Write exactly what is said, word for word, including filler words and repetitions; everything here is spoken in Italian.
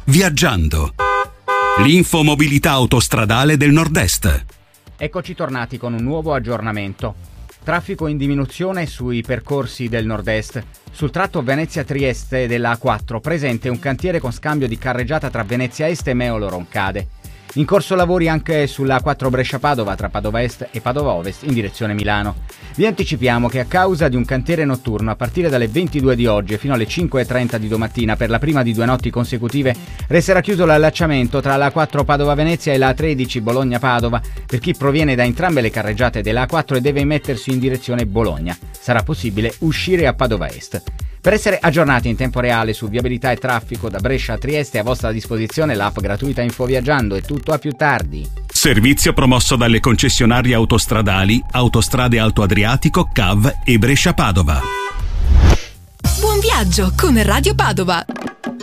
Viaggiando. L'infomobilità autostradale del Nord-Est. Eccoci tornati con un nuovo aggiornamento. Traffico in diminuzione sui percorsi del Nord-Est. Sul tratto Venezia-Trieste della A quattro presente un cantiere con scambio di carreggiata tra Venezia Est e Meolo-Roncade. In corso lavori anche sulla A quattro Brescia-Padova tra Padova Est e Padova Ovest in direzione Milano. Vi anticipiamo che a causa di un cantiere notturno a partire dalle ventidue di oggi e fino alle cinque e trenta di domattina per la prima di due notti consecutive resterà chiuso l'allacciamento tra la A quattro Padova-Venezia e la A tredici Bologna-Padova per chi proviene da entrambe le carreggiate della A quattro e deve mettersi in direzione Bologna. Sarà possibile uscire a Padova Est. Per essere aggiornati in tempo reale su viabilità e traffico da Brescia a Trieste, a vostra disposizione l'app gratuita Info Viaggiando. È tutto, a più tardi. Servizio promosso dalle concessionarie autostradali Autostrade Alto Adriatico, C A V e Brescia Padova. Buon viaggio con Radio Padova.